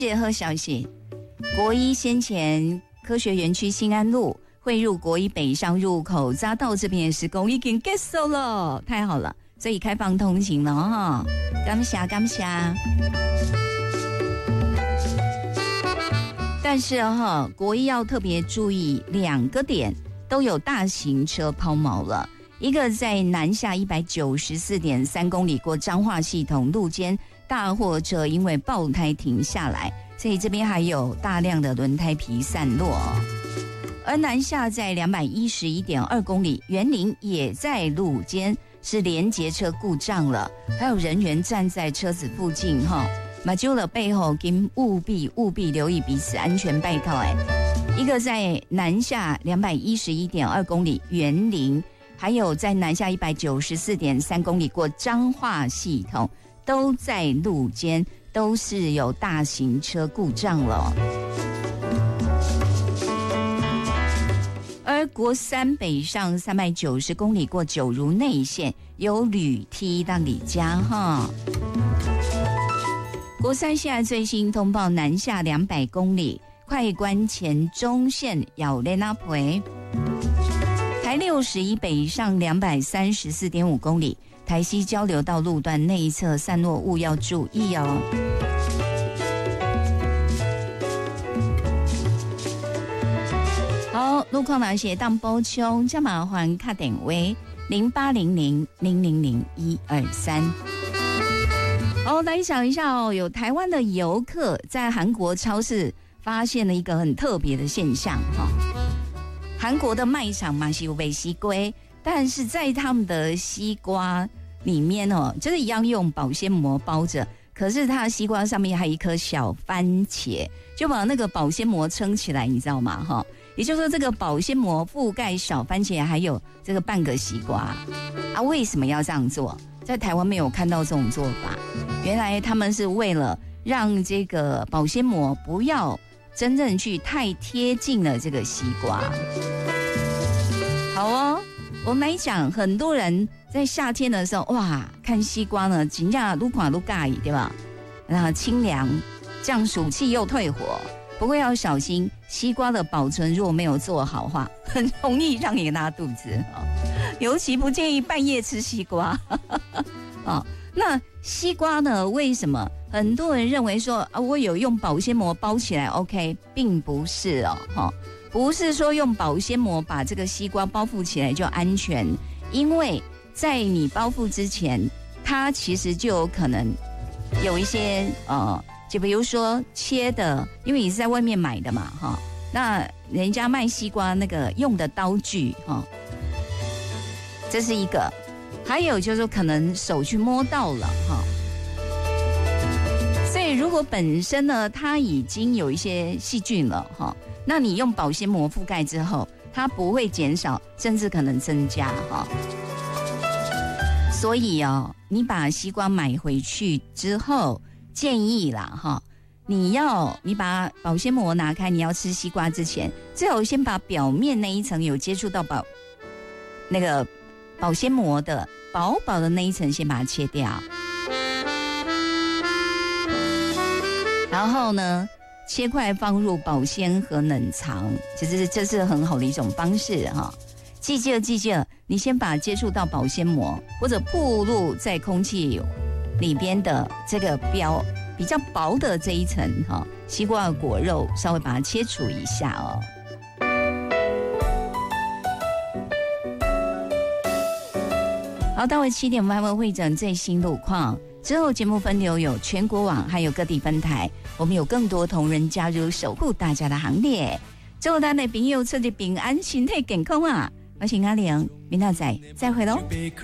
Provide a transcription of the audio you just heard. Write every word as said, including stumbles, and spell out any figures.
谢贺消息，国一先前科学园区新安路汇入国一北上入口匝道这边的施工已经结束了，太好了，所以开放通行了哈，感谢感谢。但是哈，国一要特别注意两个点都有大型车抛锚了，一个在南下一百九十四点三公里过彰化系统路肩。大货车因为爆胎停下来，所以这边还有大量的轮胎皮散落。而南下在两百一十一点二公里，园林也在路肩，是连结车故障了，还有人员站在车子附近哈，马揪了背后跟务必务必留意彼此安全拜托哎。一个在南下两百一十一点二公里，园林，还有在南下一百九十四点三公里过彰化系统。都在路肩，都是有大型车故障了。而国三北上三百九十公里过九如内线，有旅梯到里家哈。国三现在最新通报南下两百公里，快关前中线要雷纳培。台六十一北上两百三十四点五公里。台西交流道路段内侧散落物要注意哦。好，路况哪些当补充？加麻烦卡点位零八零零零零零一二三。好，来想一下哦，有台湾的游客在韩国超市发现了一个很特别的现象哈、哦。韩国的卖场嘛是有卖西瓜，但是在他们的西瓜里面哦，就是一样用保鲜膜包着，可是它的西瓜上面还有一颗小番茄，就把那个保鲜膜撑起来，你知道吗？哈，也就是说这个保鲜膜覆盖小番茄，还有这个半个西瓜啊。为什么要这样做？在台湾没有看到这种做法，原来他们是为了让这个保鲜膜不要真正去太贴近了这个西瓜。好哦。我们来讲，很多人在夏天的时候，哇，看西瓜呢，真的愈看愈介意，对吧？那清凉，降暑气又退火。不过要小心，西瓜的保存如果没有做好的话，很容易让你拉肚子哦。尤其不建议半夜吃西瓜。哦，那西瓜呢？为什么很多人认为说啊，我有用保鲜膜包起来 ，OK， 并不是哦，哈、哦。不是说用保鲜膜把这个西瓜包覆起来就安全，因为在你包覆之前，它其实就有可能有一些呃，就比如说切的，因为你是在外面买的嘛，哈，那人家卖西瓜那个用的刀具，哈，这是一个，还有就是说可能手去摸到了，哈。所以如果本身呢，它已经有一些细菌了，哈。那你用保鲜膜覆盖之后，它不会减少，甚至可能增加哈。所以哦，你把西瓜买回去之后，建议啦哈，你要你把保鲜膜拿开，你要吃西瓜之前，最好先把表面那一层有接触到保那个保鲜膜的薄薄的那一层先把它切掉，然后呢？切块放入保鲜盒冷藏，其实这是很好的一种方式哈。记着记着，你先把接触到保鲜膜或者暴露在空气里边的这个表比较薄的这一层哈，西瓜的果肉稍微把它切除一下哦。好，到了七点，我们还会会诊最新路况。之后节目分流有全国网，还有各地分台，我们有更多同仁加入守护大家的行列。祝咱的朋友出入平安，身体健康啊！我是阿玲，明仔载再会喽。